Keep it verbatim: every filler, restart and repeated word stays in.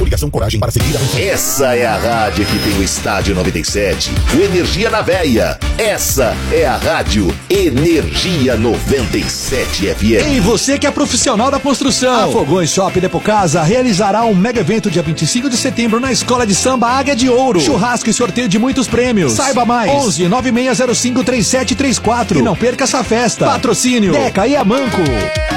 Coligação Coragem para seguir a frente. Essa é a rádio que tem o Estádio noventa e sete, o Energia na Veia. Essa é a rádio Energia noventa e sete F M. E você que é profissional da construção, a Fogões Shop Depo Casa realizará um mega evento dia vinte e cinco de setembro na Escola de Samba Águia de Ouro. Churrasco e sorteio de muitos prêmios. Saiba mais. onze nove seis zero cinco três sete três quatro. E não perca essa festa. Patrocínio Deca e Amanco.